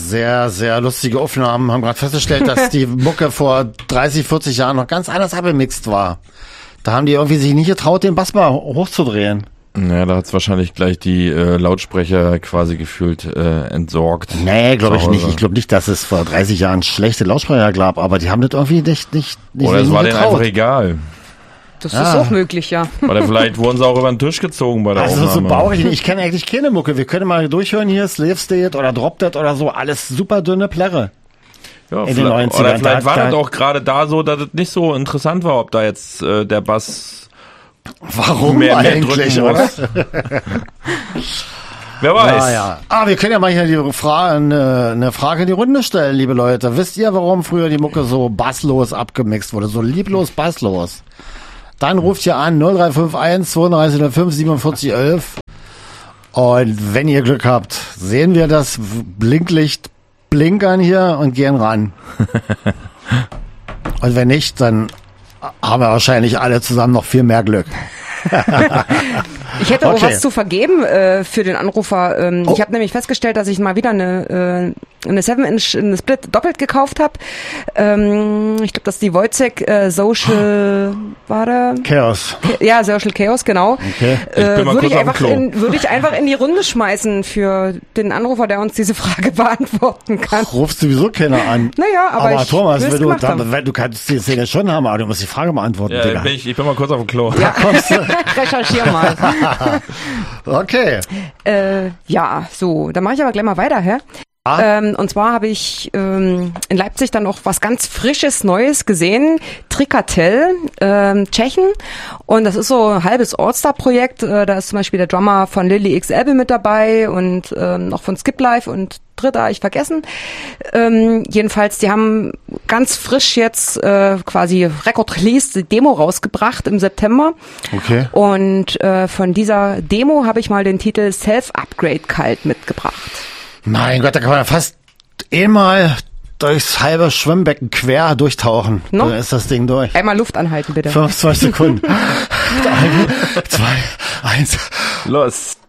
Sehr, sehr lustige Aufnahmen. Haben gerade festgestellt, dass die Mucke vor 30, 40 Jahren noch ganz anders abgemixt war. Da haben die irgendwie sich nicht getraut, den Bass mal hochzudrehen. Ja, da hat's wahrscheinlich gleich die Lautsprecher quasi gefühlt entsorgt. Nee, glaube ich nicht. Ich glaube nicht, dass es vor 30 Jahren schlechte Lautsprecher gab, aber die haben das irgendwie nicht oder es war denen einfach egal. Das ist auch möglich, ja. Oder vielleicht wurden sie auch über den Tisch gezogen bei der Aufnahme. Also so baurig. Ich kenne eigentlich keine Mucke. Wir können mal durchhören hier, Slave State oder Drop Dead oder so. Alles super dünne Plärre. Ja, in den 90ern. Oder vielleicht war das auch gerade da so, dass es nicht so interessant war, ob da jetzt der Bass warum mehr eigentlich, drücken muss. Wer weiß. Ja. Wir können ja mal hier eine Frage in die Runde stellen, liebe Leute. Wisst ihr, warum früher die Mucke so basslos abgemixt wurde? So lieblos basslos. Dann ruft ihr an 0351 3205 4711. Und wenn ihr Glück habt, sehen wir das Blinklicht blinkern hier und gehen ran. Und wenn nicht, dann haben wir wahrscheinlich alle zusammen noch viel mehr Glück. Ich hätte auch was zu vergeben für den Anrufer. Ich habe nämlich festgestellt, dass ich mal wieder eine 7-Inch, eine Split doppelt gekauft habe. Ich glaube, das ist die Wojciech Social, war da? Chaos. Ja, Social Chaos, genau. Okay. Würde ich einfach in die Runde schmeißen für den Anrufer, der uns diese Frage beantworten kann. Rufst sowieso keiner an. Naja, aber Thomas, du kannst die Szene schon haben, aber du musst die Frage beantworten. Ja, ich bin mal kurz auf dem Klo. Ja. Recherchier mal. Okay. Ja, so, dann mache ich aber gleich mal weiter, hä? Und zwar habe ich in Leipzig dann auch was ganz Frisches, Neues gesehen. Trikatel, Tschechen. Und das ist so ein halbes All-Star-Projekt. Da ist zum Beispiel der Drummer von Lily X Album mit dabei und noch von Skip Life und dritter habe ich vergessen. Jedenfalls, die haben ganz frisch jetzt quasi Record-Release, die Demo rausgebracht im September. Okay. Und von dieser Demo habe ich mal den Titel Self-Upgrade Kalt mitgebracht. Mein Gott, da kann man ja fast einmal durchs halbe Schwimmbecken quer durchtauchen. No? Dann ist das Ding durch. Einmal Luft anhalten, bitte. 5, 2 Sekunden. 3, 2, 1. Los.